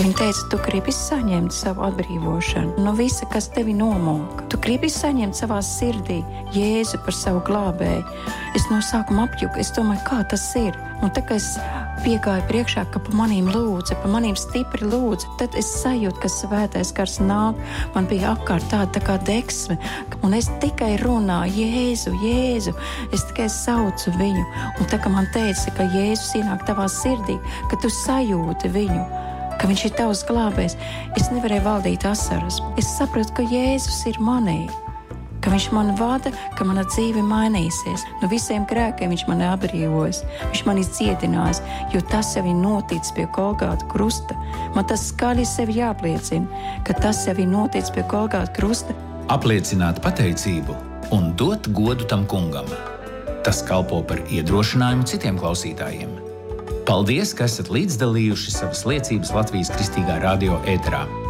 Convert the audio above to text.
ka viņa teica, tu gribi saņemt savu atbrīvošanu no visa, kas tevi nomoka. Tu gribi saņemt savā sirdī Jēzu par savu glābēju. Es no sākuma apjuku, es domāju, kā tas ir. Un tā kā es piegāju priekšā, ka pa manīm lūdza, pa manīm stipri lūdza, tad es sajūtu, ka svētais gars nāk. Man bija apkārt tāda tā kā deksme, un es tikai runāju, Jēzu, Jēzu. Es tikai saucu viņu. Un tā kā man teica, ka Jēzus ienāk tavā sirdī, ka tu sajūti viņu, ka viņš ir tavs glābējs, es nevarēju valdīt asaras. Es sapratu, ka Jēzus ir manī, ka viņš man vada, ka mana dzīve mainīsies. No visiem grēkiem viņš mani atbrīvojas, viņš mani dziedinājis, jo tas jau ir noticis pie Golgāta krusta. Man tas skaļi sevi jāapliecina, ka tas jau ir noticis pie Golgāta krusta. Apliecināt pateicību un dot godu tam kungam. Tas kalpo par iedrošinājumu citiem klausītājiem. Paldies, ka esat līdzdalījuši savas liecības Latvijas Kristīgā radio ēterā.